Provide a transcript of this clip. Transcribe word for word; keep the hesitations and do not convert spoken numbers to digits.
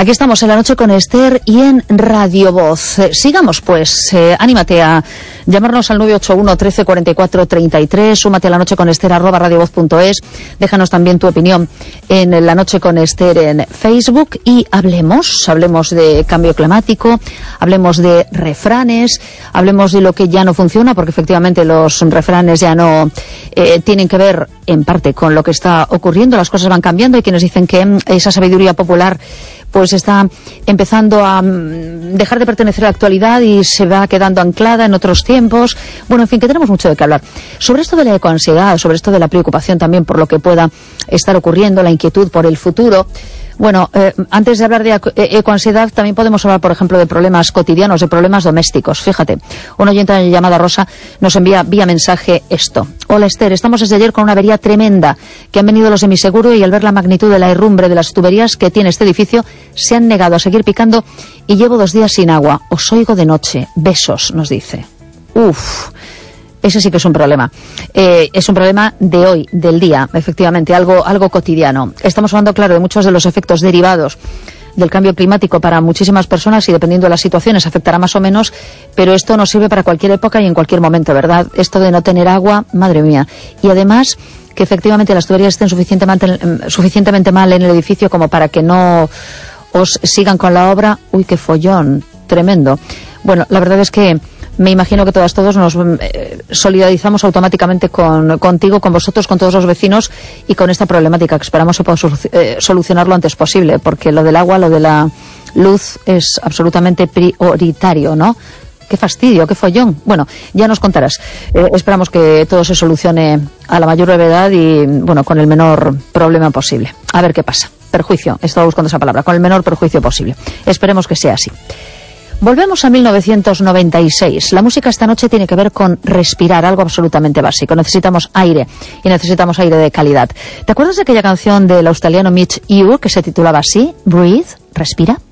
Aquí estamos en La Noche con Esther y en Radio Voz. Eh, sigamos pues, eh, anímate a llamarnos al nueve ocho uno, trece, cuarenta y cuatro, treinta y tres, súmate a La Noche con Esther arroba radiovoz punto es, déjanos también tu opinión en La Noche con Esther en Facebook y hablemos, hablemos de cambio climático, hablemos de refranes, hablemos de lo que ya no funciona, porque efectivamente los refranes ya no eh, tienen que ver en parte con lo que está ocurriendo, las cosas van cambiando. Hay quienes dicen que esa sabiduría popular pues está empezando a dejar de pertenecer a la actualidad y se va quedando anclada en otros tiempos. Bueno, en fin, que tenemos mucho de qué hablar. Sobre esto de la ecoansiedad, sobre esto de la preocupación también por lo que pueda estar ocurriendo, la inquietud por el futuro. Bueno, eh, antes de hablar de ecoansiedad, también podemos hablar, por ejemplo, de problemas cotidianos, de problemas domésticos. Fíjate, una oyente llamada Rosa nos envía vía mensaje esto. Hola Esther, estamos desde ayer con una avería tremenda, que han venido los de mi seguro y al ver la magnitud de la herrumbre de las tuberías que tiene este edificio, se han negado a seguir picando y llevo dos días sin agua. Os oigo de noche. Besos, nos dice. Uf. Ese sí que es un problema. Eh, es un problema de hoy, del día, efectivamente, algo, algo cotidiano. Estamos hablando, claro, de muchos de los efectos derivados del cambio climático para muchísimas personas y dependiendo de las situaciones afectará más o menos, pero esto nos sirve para cualquier época y en cualquier momento, ¿verdad? Esto de no tener agua, madre mía. Y además que efectivamente las tuberías estén suficientemente, suficientemente mal en el edificio como para que no os sigan con la obra. Uy, qué follón, tremendo. Bueno, la verdad es que me imagino que todas, todos nos eh, solidarizamos automáticamente con, contigo, con vosotros, con todos los vecinos y con esta problemática que esperamos se pueda eh, solucionar lo antes posible, porque lo del agua, lo de la luz es absolutamente prioritario, ¿no? Qué fastidio, qué follón. Bueno, ya nos contarás. Eh, esperamos que todo se solucione a la mayor brevedad y, bueno, con el menor problema posible. A ver qué pasa. Perjuicio, estaba buscando esa palabra, con el menor perjuicio posible. Esperemos que sea así. Volvemos a mil novecientos noventa y seis. La música esta noche tiene que ver con respirar, algo absolutamente básico. Necesitamos aire y necesitamos aire de calidad. ¿Te acuerdas de aquella canción del australiano Mitch Ure que se titulaba así? Breathe, respira.